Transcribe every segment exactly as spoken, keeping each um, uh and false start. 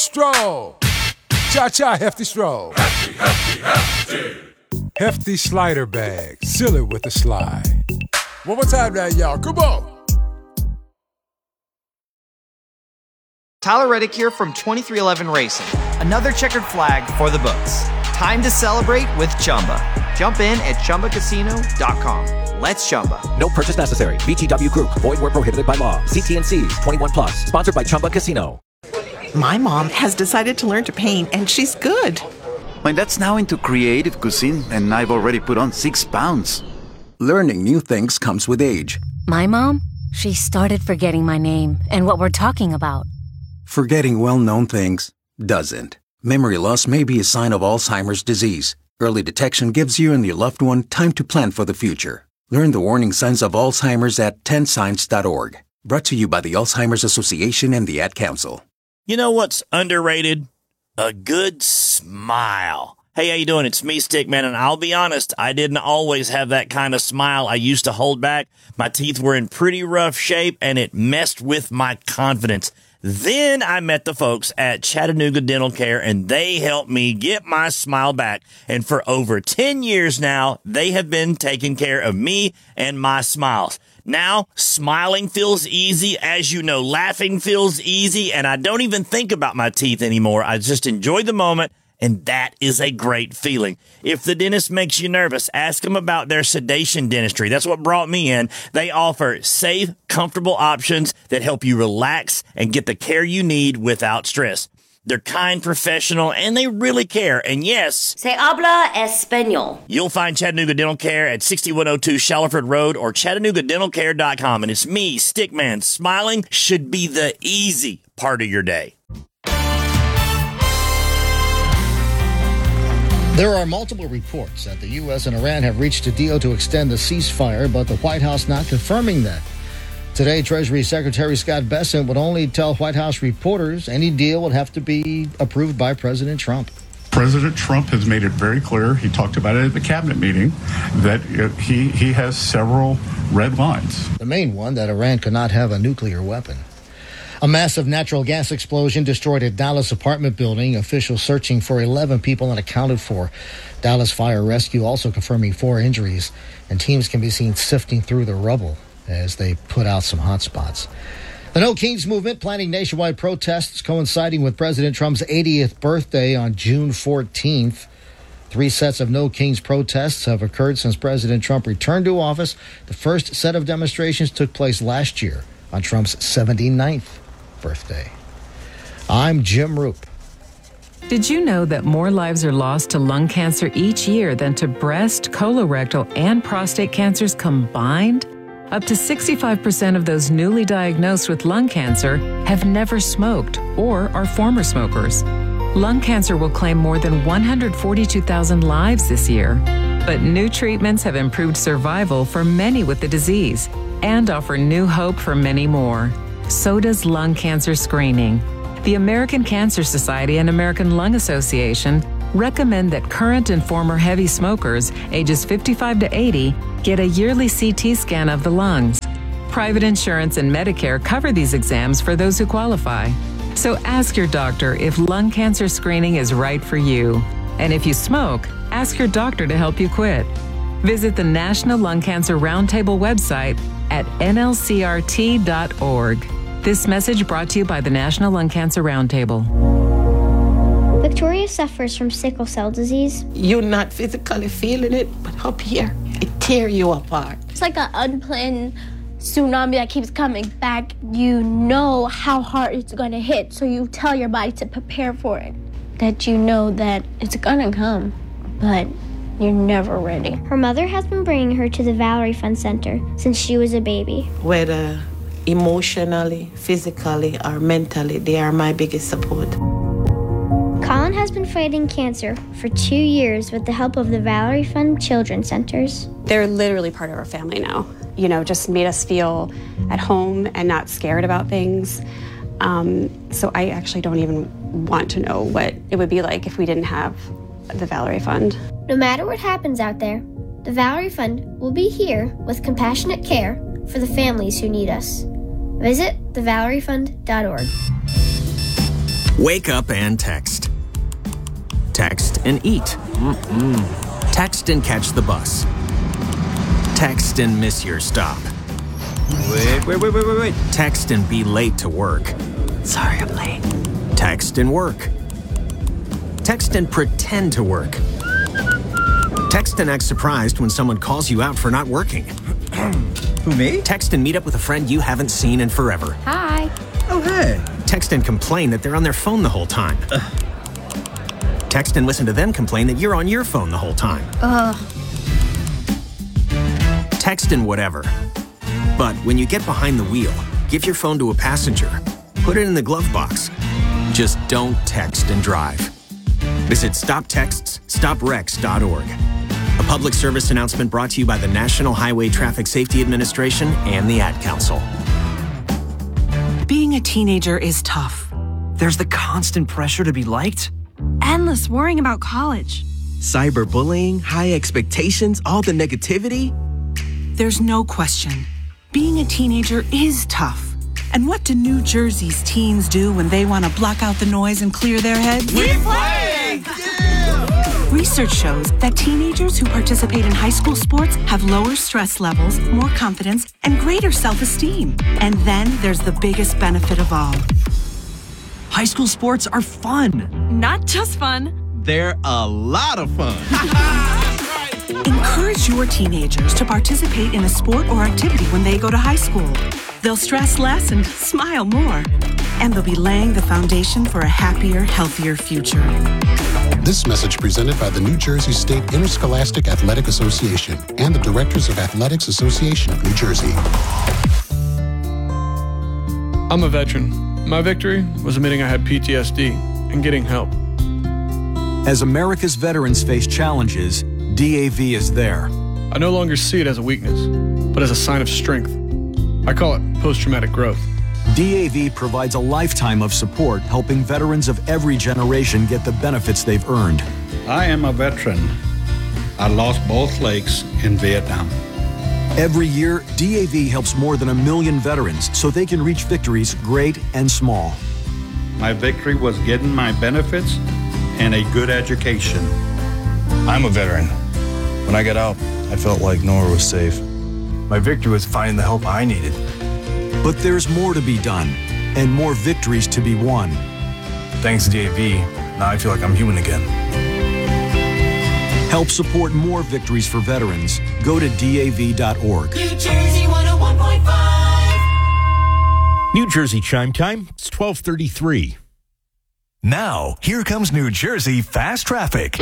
Stroll. Cha-cha, hefty stroll. Hefty, hefty, hefty. Hefty slider bag. Seal it with a slide. One more time now, y'all. Come on. Tyler Reddick here from twenty-three eleven Racing. Another checkered flag for the books. Time to celebrate with Chumba. Jump in at Chumba Casino dot com. Let's Chumba. No purchase necessary. V G W Group. Void where prohibited by law. C T N Cs. twenty-one plus. Sponsored by Chumba Casino. My mom has decided to learn to paint, and she's good. My dad's now into creative cuisine, and I've already put on six pounds. Learning new things comes with age. My mom, she started forgetting my name and what we're talking about. Forgetting well-known things doesn't. Memory loss may be a sign of Alzheimer's disease. Early detection gives you and your loved one time to plan for the future. Learn the warning signs of Alzheimer's at ten signs dot org. Brought to you by the Alzheimer's Association and the Ad Council. You know what's underrated? A good smile. Hey, how you doing? It's me, Stickman, and I'll be honest, I didn't always have that kind of smile. I used to hold back. My teeth were in pretty rough shape, and it messed with my confidence. Then I met the folks at Chattanooga Dental Care, and they helped me get my smile back. And for over ten years now, they have been taking care of me and my smiles. Now, smiling feels easy. As you know, laughing feels easy, and I don't even think about my teeth anymore. I just enjoy the moment, and that is a great feeling. If the dentist makes you nervous, ask them about their sedation dentistry. That's what brought me in. They offer safe, comfortable options that help you relax and get the care you need without stress. They're kind, professional, and they really care. And yes, Se habla español. You'll find Chattanooga Dental Care at sixty-one oh two Shallowford Road or Chattanooga Dental Care dot com. And it's me, Stickman. Smiling should be the easy part of your day. There are multiple reports that the U S and Iran have reached a deal to extend the ceasefire, but the White House not confirming that. Today, Treasury Secretary Scott Bessent would only tell White House reporters any deal would have to be approved by President Trump. President Trump has made it very clear, he talked about it at the cabinet meeting, that he, he has several red lines. The main one, that Iran could not have a nuclear weapon. A massive natural gas explosion destroyed a Dallas apartment building. Officials searching for eleven people unaccounted for. Dallas Fire Rescue also confirming four injuries, and teams can be seen sifting through the rubble as they put out some hot spots. The No Kings movement planning nationwide protests coinciding with President Trump's eightieth birthday on June fourteenth. Three sets of No Kings protests have occurred since President Trump returned to office. The first set of demonstrations took place last year on Trump's seventy-ninth birthday. I'm Jim Roop. Did you know that more lives are lost to lung cancer each year than to breast, colorectal, and prostate cancers combined? Up to sixty-five percent of those newly diagnosed with lung cancer have never smoked or are former smokers. Lung cancer will claim more than one hundred forty-two thousand lives this year. But new treatments have improved survival for many with the disease and offer new hope for many more. So does lung cancer screening. The American Cancer Society and American Lung Association recommend that current and former heavy smokers, ages fifty-five to eighty, get a yearly C T scan of the lungs. Private insurance and Medicare cover these exams for those who qualify. So ask your doctor if lung cancer screening is right for you. And if you smoke, ask your doctor to help you quit. Visit the National Lung Cancer Roundtable website at N L C R T dot org. This message brought to you by the National Lung Cancer Roundtable. Victoria suffers from sickle cell disease. You're not physically feeling it, but up here, it tear you apart. It's like an unplanned tsunami that keeps coming back. You know how hard it's going to hit, so you tell your body to prepare for it. That you know that it's going to come, but you're never ready. Her mother has been bringing her to the Valerie Fund Center since she was a baby. Whether emotionally, physically, or mentally, they are my biggest support. Colin has been fighting cancer for two years with the help of the Valerie Fund Children's Centers. They're literally part of our family now. You know, just made us feel at home and not scared about things. Um, so I actually don't even want to know what it would be like if we didn't have the Valerie Fund. No matter what happens out there, the Valerie Fund will be here with compassionate care for the families who need us. Visit the valerie fund dot org. Wake up and text. Text and eat. Mm-mm. Text and catch the bus. Text and miss your stop. Wait, wait, wait, wait, wait, wait. Text and be late to work. Sorry, I'm late. Text and work. Text and pretend to work. Text and act surprised when someone calls you out for not working. Who, me? Text and meet up with a friend you haven't seen in forever. Hi. Oh, hey. Text and complain that they're on their phone the whole time. Ugh. Text and listen to them complain that you're on your phone the whole time. Ugh. Text and whatever. But when you get behind the wheel, give your phone to a passenger. Put it in the glove box. Just don't text and drive. Visit stop texts stop wrecks dot org. A public service announcement brought to you by the National Highway Traffic Safety Administration and the Ad Council. Being a teenager is tough. There's the constant pressure to be liked. Endless worrying about college. Cyberbullying, high expectations, all the negativity. There's no question. Being a teenager is tough. And what do New Jersey's teens do when they want to block out the noise and clear their heads? We play! Yeah! Research shows that teenagers who participate in high school sports have lower stress levels, more confidence, and greater self-esteem. And then there's the biggest benefit of all. High school sports are fun. Not just fun. They're a lot of fun. Encourage your teenagers to participate in a sport or activity when they go to high school. They'll stress less and smile more. And they'll be laying the foundation for a happier, healthier future. This message presented by the New Jersey State Interscholastic Athletic Association and the Directors of Athletics Association of New Jersey. I'm a veteran. My victory was admitting I had P T S D and getting help. As America's veterans face challenges, D A V is there. I no longer see it as a weakness, but as a sign of strength. I call it post-traumatic growth. D A V provides a lifetime of support, helping veterans of every generation get the benefits they've earned. I am a veteran. I lost both legs in Vietnam. Every year, D A V helps more than a million veterans so they can reach victories great and small. My victory was getting my benefits and a good education. I'm a veteran. When I got out, I felt like nowhere was safe. My victory was finding the help I needed. But there's more to be done, and more victories to be won. Thanks to D A V, now I feel like I'm human again. Help support more victories for veterans. Go to D A V dot org. New Jersey one oh one point five. New Jersey Chime Time, it's twelve thirty-three. Now, here comes New Jersey Fast Traffic.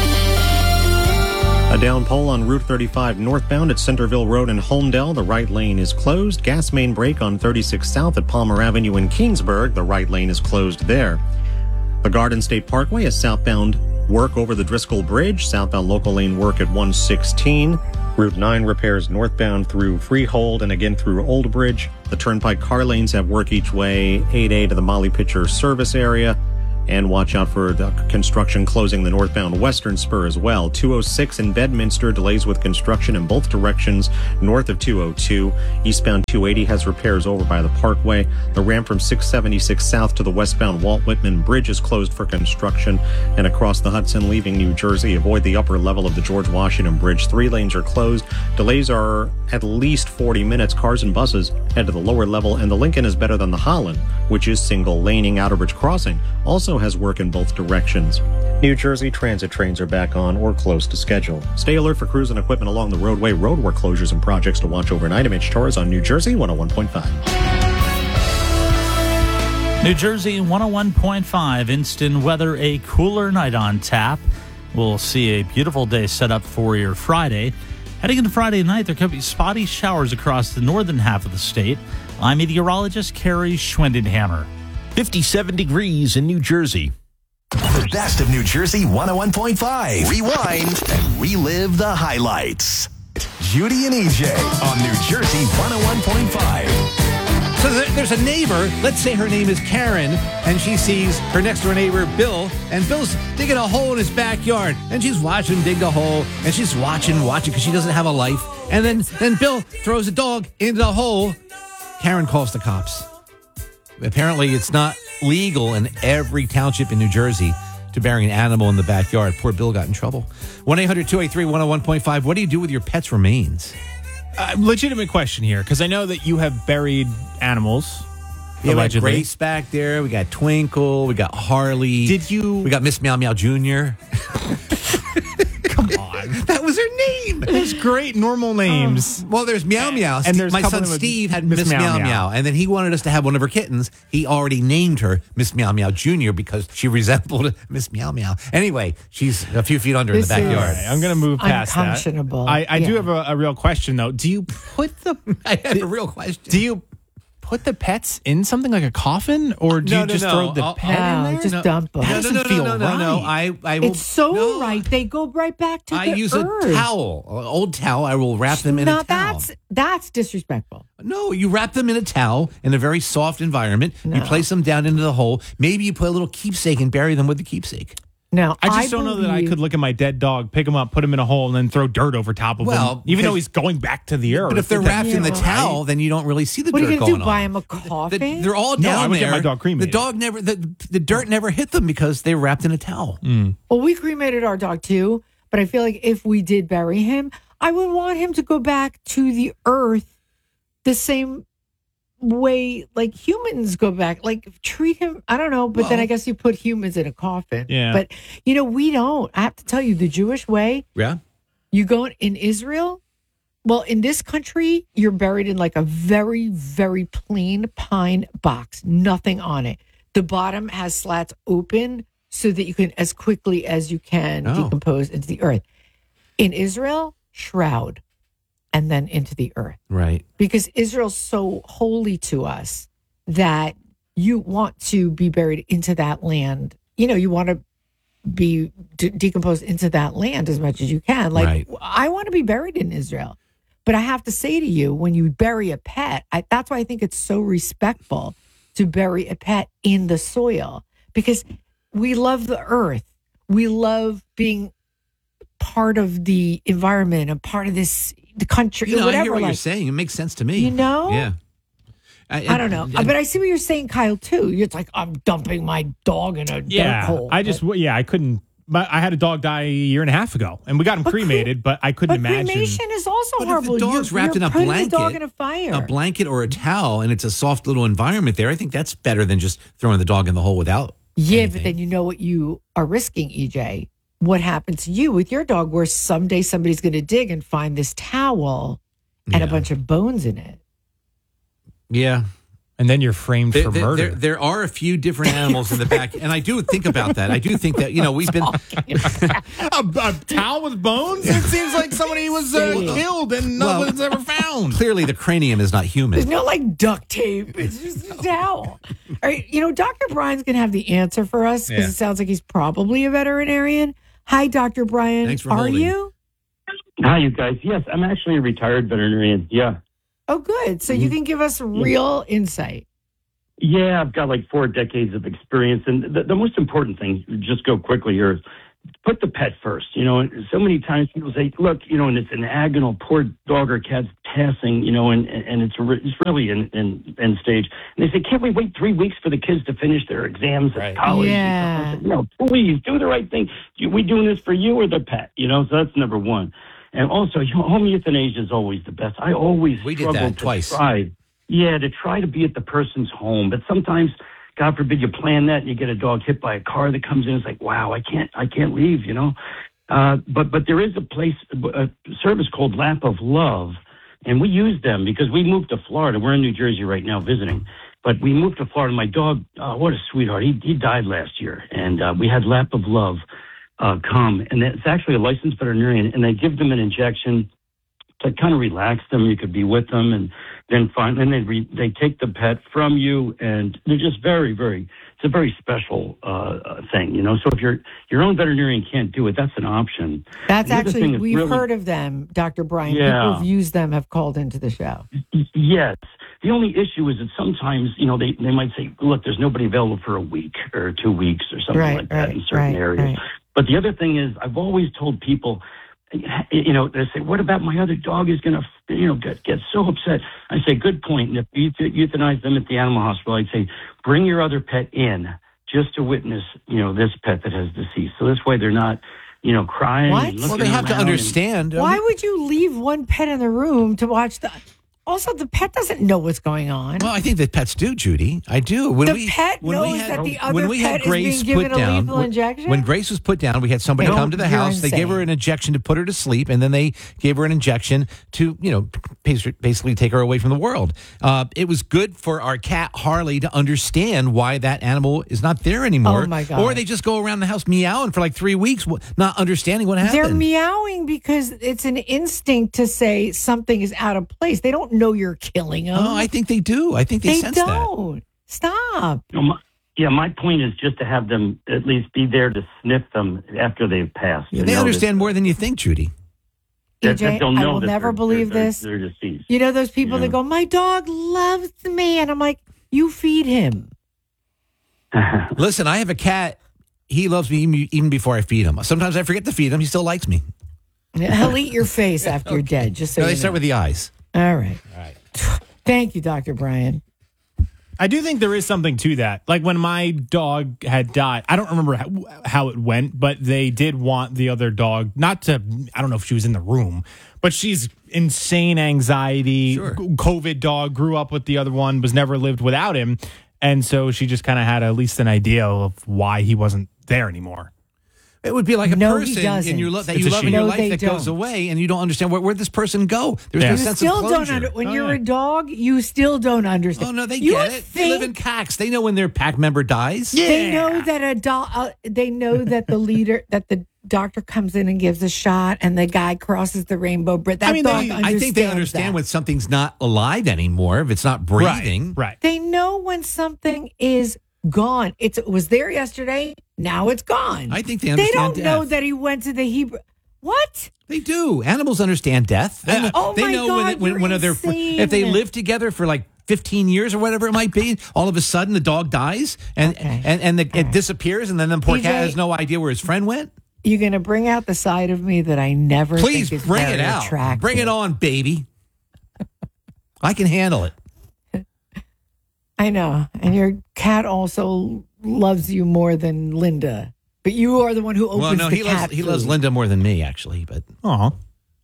A down pole on Route thirty-five northbound at Centerville Road in Holmdel. The right lane is closed. Gas main break on thirty-six south at Palmer Avenue in Keensburg. The right lane is closed there. The Garden State Parkway is southbound work over the Driscoll Bridge. Southbound local lane work at one sixteen. Route nine repairs northbound through Freehold and again through Old Bridge. The Turnpike car lanes have work each way. eight A to the Molly Pitcher service area. And watch out for the construction closing the northbound western spur as well. two oh six in Bedminster, delays with construction in both directions north of two oh two. Eastbound two eighty has repairs over by the Parkway. The ramp from six seventy-six south to the westbound Walt Whitman Bridge is closed for construction. And across the Hudson leaving New Jersey, avoid the upper level of the George Washington Bridge. Three lanes are closed. Delays are at least forty minutes. Cars and buses head to the lower level, and the Lincoln is better than the Holland, which is single laning. Outerbridge Crossing also has work in both directions. New Jersey Transit trains are back on or close to schedule. Stay alert for crews and equipment along the roadway. Roadwork closures and projects to watch overnight. I'm H. Torres on New Jersey one oh one point five. New Jersey one oh one point five. Instant weather, a cooler night on tap. We'll see a beautiful day set up for your Friday. Heading into Friday night, there could be spotty showers across the northern half of the state. I'm meteorologist Carrie Schwendenhammer. fifty-seven degrees in New Jersey. The best of New Jersey one oh one point five. Rewind and relive the highlights. Judy and E J on New Jersey one oh one point five. So there's a neighbor, let's say her name is Karen, and she sees her next door neighbor, Bill, and Bill's digging a hole in his backyard, and she's watching him dig the hole, and she's watching, watching, because she doesn't have a life, and then, then Bill throws a dog into the hole. Karen calls the cops. Apparently, it's not legal in every township in New Jersey to bury an animal in the backyard. Poor Bill got in trouble. one eight hundred two eight three one oh one point five. What do you do with your pet's remains? Uh, legitimate question here, because I know that you have buried animals. Yeah, we got allegedly. Grace back there. We got Twinkle. We got Harley. Did you? We got Miss Meow Meow Junior Come on. That was her name. There's great normal names. Um, well, there's Meow Meow. And there's my a couple son of them with Steve had Miss Miss Meow Meow, Meow. Meow, and then he wanted us to have one of her kittens. He already named her Miss Meow Meow Junior because she resembled Miss Meow Meow. Anyway, she's a few feet under This in the is backyard. All right, I'm going to move past that. unconscionable. I, I do Yeah. have a, a real question, though. Do you put the... I had a real question. Do you put the pets in something like a coffin, or do No, you no, just no. throw the I'll- pet I'll- in there? just No. dump them. That No, no, doesn't no, feel no, no, no, no. right. I, I will, It's so no. right. They go right back to I the use earth. a towel, an old towel. I will wrap them in now a towel. that's that's disrespectful. No, you wrap them in a towel in a very soft environment. You No. place them down into the hole. Maybe you put a little keepsake and bury them with the keepsake. Now I just don't know that I believe- could look at my dead dog, pick him up, put him in a hole, and then throw dirt over top of Well, him, even because- though he's going back to the earth. But if they're wrapped in the Yeah, towel, then you don't really see the What are dirt you gonna going do? Buy on. them a The- coffin? they're all No, down I would there. get my dog cremated. The dog never, the, the dirt never hit them because they were wrapped in a towel. Well, we cremated our dog too, but I feel like if we did bury him, I would want him to go back to the earth the same way like humans go back. Like treat him, I don't know, but then Well- I guess you put humans in a coffin. Yeah. But you know, we don't. I have to tell you, the Jewish way, Yeah. you go in Israel, well, in this country, you're buried in like a very, very plain pine box, nothing on it. The bottom has slats open so that you can, as quickly as you can, Oh. decompose into the earth. In Israel, shroud and then into the earth. Right. Because Israel's so holy to us that you want to be buried into that land. You know, you want to be de- decomposed into that land as much as you can. Like, Right. I want to be buried in Israel. But I have to say to you, when you bury a pet, I, that's why I think it's so respectful to bury a pet in the soil, because we love the earth. We love being part of the environment and part of this, the country, You know, whatever. I hear what like, you're saying. It makes sense to me. You know? Yeah. I don't know. but I see what you're saying, Kyle, too. You're like, I'm dumping my dog in a dirt Yeah, hole. I just yeah, I couldn't. But I had a dog die a year and a half ago, and we got him But cre- cremated. But I couldn't But imagine. cremation is also But if horrible. the dog's you're, wrapped you're in a putting blanket, the dog in a fire. a blanket or a towel, and it's a soft little environment there, I think that's better than just throwing the dog in the hole without. Yeah, anything. but then you know what you are risking, E J. What happened to you with your dog, where someday somebody's going to dig and find this towel and Yeah. a bunch of bones in it. Yeah. And then you're framed There, for there, murder. there, there are a few different animals in the back, and I do think about that. I do think that, you know, we've been. a, a towel with bones? It seems like somebody was uh, killed and no Well, one's ever found. Clearly, the cranium is not There's human. no like duct tape. It's just a towel. All right, you know, Doctor Brian's going to have the answer for us because Yeah. it sounds like he's probably a veterinarian. Hi, Doctor Brian. Thanks for Are holding. you? Hi, you guys. Yes, I'm actually a retired veterinarian. Yeah. Oh, good. So you can give us real insight. Yeah, I've got like four decades of experience. And the, the most important thing, just go quickly here, is put the pet first. You know, and so many times people say, look, you know, and it's an agonal, poor dog or cat's passing, you know, and, and it's, re- it's really in, in, in stage. And they say, can't we wait three weeks for the kids to finish their exams at college? Yeah. And stuff? I said, no, please do the right thing. You- We doing this for you or the pet, you know, so that's number one. And also, you know, home euthanasia is always the best. I always We did struggle that to twice. try. Yeah, to try to be at the person's home. But sometimes, God forbid, you plan that and you get a dog hit by a car that comes in. It's like, wow, I can't, I can't leave, you know. Uh, but but there is a place, a service called Lap of Love, and we use them because we moved to Florida. We're in New Jersey right now visiting, but we moved to Florida. My dog, oh, what a sweetheart. He he died last year, and uh, we had Lap of Love uh, come, and it's actually a licensed veterinarian, and they give them an injection to kind of relax them. You could be with them, and then find, and they re, they take the pet from you, and they're just very, very. It's a very special uh, uh, thing, you know. So if your your own veterinarian can't do it, that's an option. That's The other thing actually, is we've really- heard of them, Doctor Brian. Yeah. People who've used them have called into the show. Yes. The only issue is that sometimes, you know, they, they might say, look, there's nobody available for a week or two weeks or something Right, like that right, in certain right, areas. right. But the other thing is, I've always told people, you know, they say, what about my other dog is going to, you know, get, get so upset. I say, good point. And if you euthanize them at the animal hospital, I'd say, bring your other pet in just to witness, you know, this pet that has deceased. So this way they're not, you know, crying. What? And Well, they have to understand. Why would you leave one pet in the room to watch the? Also, the pet doesn't know what's going on. Well, I think that pets do, Judy. I do. When the we, pet when knows we had, that the other when we pet had Grace is being given put a down, lethal when, injection. when Grace was put down, we had somebody No, come to the you're house. They gave her insane. an injection to put her to sleep, and then they gave her an injection to, you know, basically take her away from the world. Uh, it was good for our cat Harley to understand why that animal is not there anymore. Oh, my God. Or they just go around the house meowing for like three weeks, not understanding what happened. They're meowing because it's an instinct to say something is out of place. They don't know you're killing them. Oh, I think they do. I think they, They sense don't. Stop. You know, my, yeah, my point is just to have them at least be there to sniff them after they've passed. that. Yeah, to they know understand more than you think, Judy. that- E J, that they'll I know will that never they're- believe they're- this. They're deceased. You know those people Yeah. that go, my dog loves me. And I'm like, you feed him. Listen, I have a cat. He loves me even- even before I feed him. Sometimes I forget to feed him. He still likes me. He'll eat your face after you're dead, just so No, you they start know. with the eyes. All right. All right. Thank you, Doctor Brian. I do think there is something to that. Like when my dog had died, I don't remember how, how it went, but they did want the other dog not to, I don't know if she was in the room, but she's insane anxiety. Sure. COVID dog, grew up with the other one, was never lived without him. And so she just kind of had at least an idea of why he wasn't there anymore. It would be like a No, he person doesn't. in your lo- that It's you a love she. in your No, life they that goes don't. away, and you don't understand where where'd this person go. There's Yeah. no You sense still of don't closure. under, when Oh, you're yeah. a dog, you still don't understand. Oh no, they you get would it. They live in think packs. They know when their pack member dies. They know that a dog. Uh, they know that the leader, that the doctor comes in and gives a shot, and the guy crosses the rainbow bridge. That I mean, dog they, I think they understands understand that. when something's not alive anymore. If it's not breathing, Right. They know when something is gone. It's, it was there yesterday. Now it's gone. I think they They understand don't know death. that he went to the Hebrew. What? They do. Animals understand death. They, Oh, they my know God, when, you're when, when they're insane. if they live together for like fifteen years or whatever it might be, all of a sudden the dog dies and Okay. and and the, it right. disappears, and then the poor P J, cat has no idea where his friend went. You're going to bring out the side of me that I never Please think is bring very it out. attractive. Bring it on, baby. I can handle it. I know. And your cat also loves you more than Linda. But you are the one who opens Well, no, the he cat loves he loves food. Linda more than me, actually. But Oh,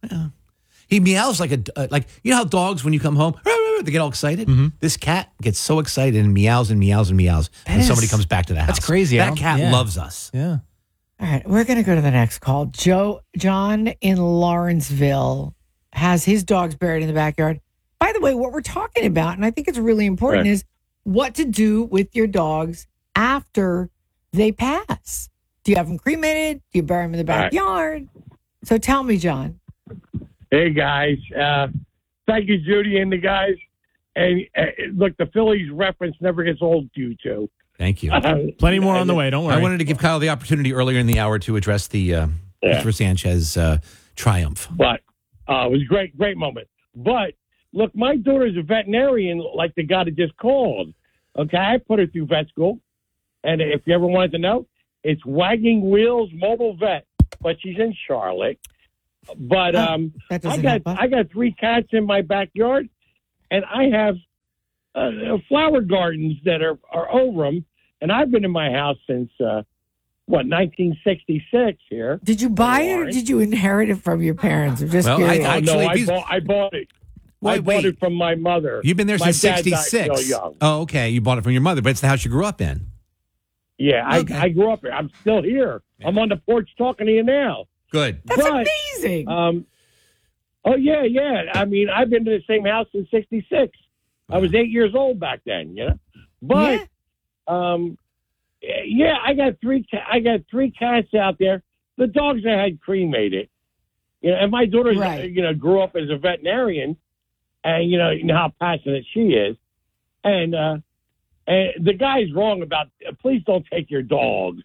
he meows like a uh, like you know how dogs when you come home they get all excited. Mm-hmm. This cat gets so excited and meows and meows and meows when is- somebody comes back to the house. that's crazy. I That don't- cat yeah. loves us. yeah. All right, we're going to go to the next call. Joe John in Lawrenceville has his dogs buried in the backyard. By the way, what we're talking about, and I think it's really important, Right. is what to do with your dogs after they pass. Do you have them cremated? Do you bury them in the All right. backyard? So tell me, John. Hey guys, uh, thank you, Judy, and the guys. And uh, look, the Phillies reference never gets old to you two. Thank you. Uh, Plenty more on the way. Don't worry. I wanted to give Kyle the opportunity earlier in the hour to address the uh, Yeah. Christopher Sanchez uh, triumph. But uh, it was a great, great moment. But look, my daughter's a veterinarian, like the guy that just called. Okay, I put her through vet school, and if you ever wanted to know, it's Wagging Wheels Mobile Vet, but she's in Charlotte. But Oh, um, that I doesn't got help us. I got three cats in my backyard, and I have uh, flower gardens that are are over them. And I've been in my house since uh, what nineteen sixty-six here. Did you buy it or Lawrence. did you inherit it from your parents? I'm just Well, I- curious. I- Oh, no, Actually, I these- bought, I bought it. Wait, I bought wait. it from my mother. You've been there My since dad died sixty-six. so young. Oh, okay. You bought it from your mother, but it's the house you grew up in. Yeah, I, Okay. I grew up here. I'm still here. I'm on the porch talking to you now. Good. That's but, amazing. Um, oh yeah, yeah. I mean, I've been to the same house since sixty-six. I was eight years old back then, you know. But um, yeah, I got three. Ca- I got three cats out there. The dogs I had cremated. You know, and my daughter, Right. you know, grew up as a veterinarian, and you know, you know how passionate she is, and uh, and the guy's wrong about. Uh, please don't take your dog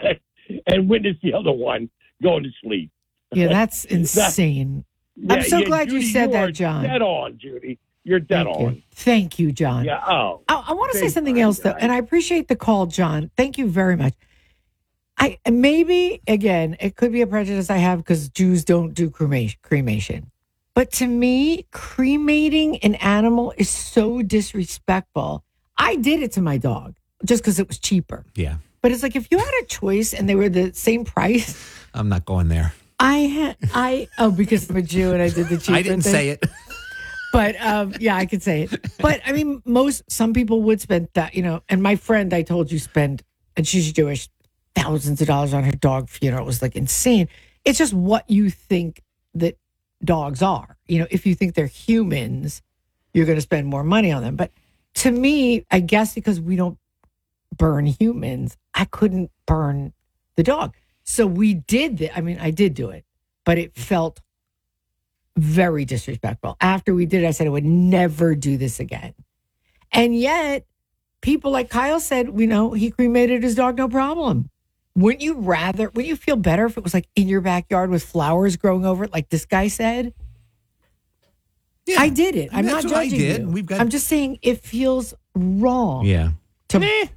and witness the other one going to sleep. Yeah, that's insane. I'm Yeah, so yeah, glad you Judy, said you that, are John. Dead on, Judy. You're dead Thank on. you. Thank you, John. Yeah. Oh. I, I want to say Thanks, something Brian, else, though, guys. and I appreciate the call, John. Thank you very much. I maybe again, it could be a prejudice I have because Jews don't do cremation. Cremation, but to me, cremating an animal is so disrespectful. I did it to my dog just because it was cheaper. Yeah, but it's like if you had a choice and they were the same price. I'm not going there. I had I oh because I'm a Jew and I did the cheaper. I didn't thing. say it. But um, yeah, I could say it. But I mean, most some people would spend that, you know. And my friend, I told you, spend, and she's Jewish, thousands of dollars on her dog funeral. It was like insane. It's just what you think that dogs are. You know, if you think they're humans, you're going to spend more money on them. But to me, I guess because we don't burn humans, I couldn't burn the dog. So we did that. I mean, I did do it, but it felt very disrespectful. After we did it, I said I would never do this again. And yet, people like Kyle said, you know, he cremated his dog, no problem. Wouldn't you rather, wouldn't you feel better if it was like in your backyard with flowers growing over it, like this guy said? Yeah, I did it. I'm not judging you. We've got... I'm just saying it feels wrong. Yeah. To...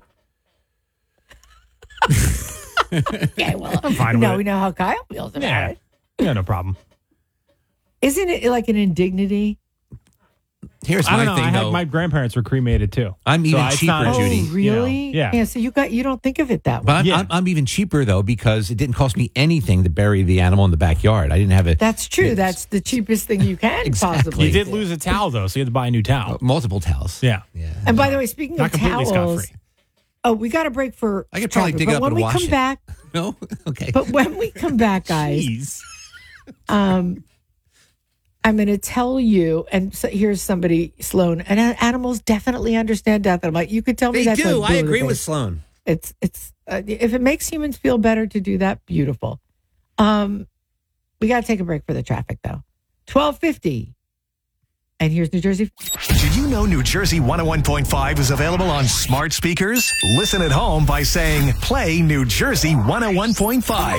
Okay, well, I'm fine now with we it. know how Kyle feels about Yeah. it. Yeah, no problem. Isn't it like an indignity? Here's I my don't know. thing, I had, though. my grandparents were cremated too. I'm So even it's cheaper, not- Judy. Oh, really? You know, yeah. Yeah. So you got you don't think of it that way. But I'm, Yeah. I'm, I'm even cheaper, though, because it didn't cost me anything to bury the animal in the backyard. I didn't have it. That's true. That's the cheapest thing you can Exactly. possibly. You did do. lose a towel though, so you had to buy a new towel. Uh, multiple towels. Yeah. Yeah. And by the way, speaking Not of completely towels, scot-free. oh, we got a break for. I could probably traffic, dig but it up when and we wash come it. back. No? Okay. But when we come back, guys, Jeez. um, I'm going to tell you. And so here's somebody, Sloan, and a- animals definitely understand death. And I'm like, you could tell me They that's do. like I blue in the agree with face. Sloan. It's it's uh, if it makes humans feel better to do that, beautiful. Um, we got to take a break for the traffic though. twelve fifty, and here's New Jersey. Did you know New Jersey one oh one point five is available on smart speakers? Listen at home by saying, play New Jersey one oh one point five.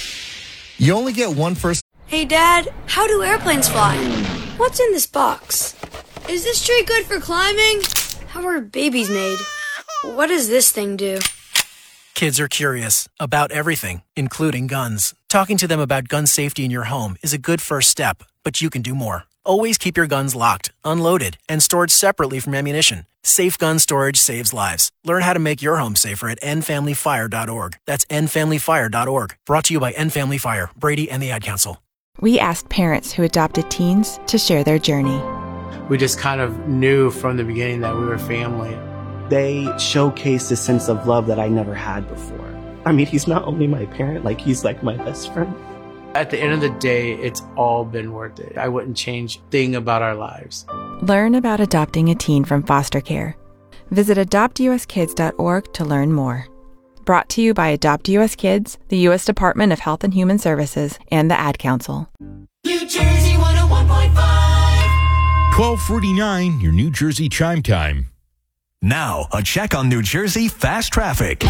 You only get one first. Hey, Dad, how do airplanes fly? What's in this box? Is this tree good for climbing? How are babies made? What does this thing do? Kids are curious about everything, including guns. Talking to them about gun safety in your home is a good first step, but you can do more. Always keep your guns locked, unloaded, and stored separately from ammunition. Safe gun storage saves lives. Learn how to make your home safer at end family fire dot org. That's end family fire dot org. Brought to you by End Family Fire, Brady, and the Ad Council. We asked parents who adopted teens to share their journey. We just kind of knew from the beginning that we were family. They showcased a sense of love that I never had before. I mean, he's not only my parent, like he's like my best friend. At the end of the day, it's all been worth it. I wouldn't change a thing about our lives. Learn about adopting a teen from foster care. Visit adopt u s kids dot org to learn more. Brought to you by Adopt U S Kids, the U S Department of Health and Human Services, and the Ad Council. New Jersey one oh one point five. twelve forty-nine, your New Jersey chime time. Now, a check on New Jersey fast traffic.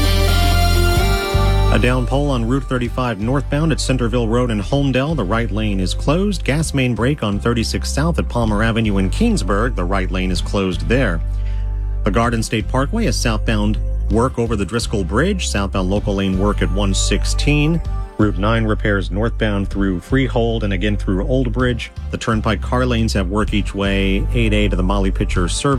A down pole on Route thirty-five northbound at Centerville Road in Holmdel. The right lane is closed. Gas main break on thirty-six South at Palmer Avenue in Keensburg. The right lane is closed there. The Garden State Parkway is southbound work over the Driscoll Bridge. Southbound local lane work at one sixteen. Route nine repairs northbound through Freehold and again through Old Bridge. The Turnpike car lanes have work each way. eight A to the Molly Pitcher Service.